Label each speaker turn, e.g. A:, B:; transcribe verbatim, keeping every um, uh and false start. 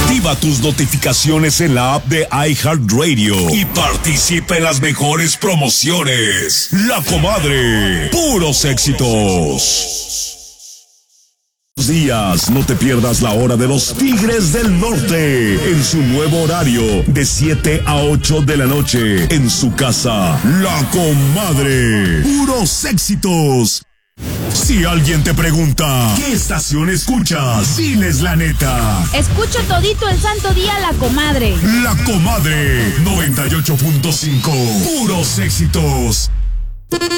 A: Activa tus notificaciones en la app de iHeartRadio y participa en las mejores promociones. La Comadre, puros éxitos. Días, no te pierdas la hora de los Tigres del Norte en su nuevo horario de siete a ocho de la noche en su casa. La Comadre, puros éxitos. Si alguien te pregunta ¿qué estación escuchas? Diles la neta.
B: Escucho todito el santo día La Comadre.
A: La Comadre noventa y ocho punto cinco, puros éxitos.